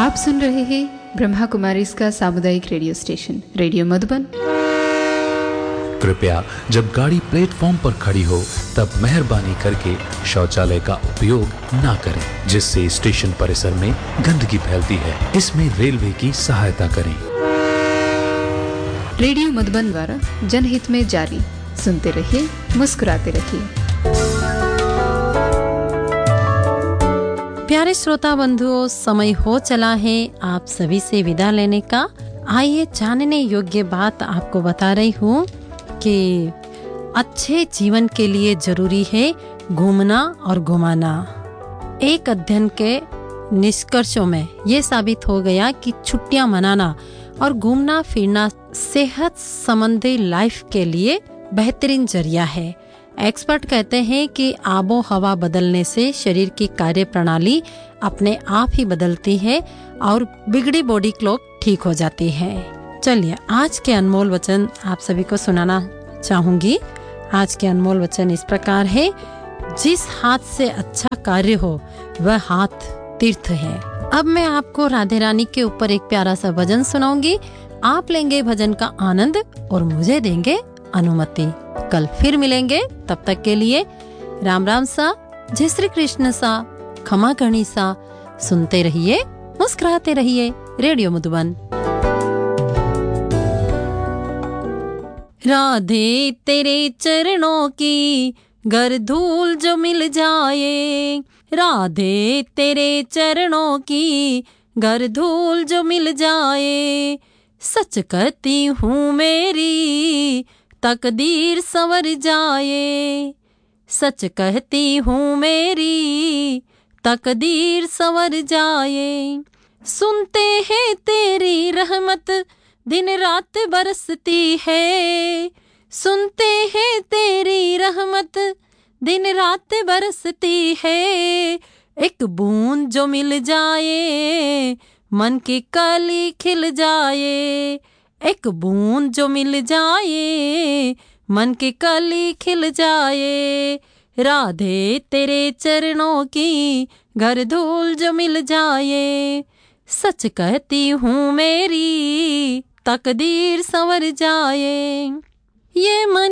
आप सुन रहे हैं ब्रह्मा कुमारी इसका सामुदायिक रेडियो स्टेशन रेडियो मधुबन। कृपया जब गाड़ी प्लेटफॉर्म पर खड़ी हो तब मेहरबानी करके शौचालय का उपयोग ना करें, जिससे स्टेशन परिसर में गंदगी फैलती है। इसमें रेलवे की सहायता करें। रेडियो मधुबन द्वारा जनहित में जारी। सुनते रहिए, मुस्कुराते रहिए। प्यारे श्रोता बंधुओं, समय हो चला है आप सभी से विदा लेने का। आइए जानने योग्य बात आपको बता रही हूँ कि अच्छे जीवन के लिए जरूरी है घूमना और घुमाना। एक अध्ययन के निष्कर्षों में ये साबित हो गया कि छुट्टियां मनाना और घूमना फिरना सेहत संबंधी लाइफ के लिए बेहतरीन जरिया है। एक्सपर्ट कहते हैं कि आबो हवा बदलने से शरीर की कार्य प्रणाली अपने आप ही बदलती है और बिगड़ी बॉडी क्लॉक ठीक हो जाती है। चलिए आज के अनमोल वचन आप सभी को सुनाना चाहूंगी। आज के अनमोल वचन इस प्रकार है, जिस हाथ से अच्छा कार्य हो वह हाथ तीर्थ है। अब मैं आपको राधे रानी के ऊपर एक प्यारा सा भजन सुनाऊंगी। आप लेंगे भजन का आनंद और मुझे देंगे अनुमति। कल फिर मिलेंगे, तब तक के लिए राम राम सा, जय श्री कृष्ण सा, क्षमा करनी सा। सुनते रहिए, मुस्कुराते रहिए। रेडियो मधुबन। राधे तेरे चरणों की गर धूल जो मिल जाए, राधे तेरे चरणों की गर धूल जो मिल जाए, सच कहती हूँ मेरी तकदीर संवर जाए, सच कहती हूँ मेरी तकदीर संवर जाए। सुनते हैं तेरी रहमत दिन रात बरसती है, सुनते हैं तेरी रहमत दिन रात बरसती है, एक बूंद जो मिल जाए मन की कली खिल जाए, एक बूंद जो मिल जाए मन की कली खिल जाए, राधे तेरे चरणों की घर धूल जो मिल जाए, सच कहती हूँ मेरी तकदीर संवर जाए। ये मन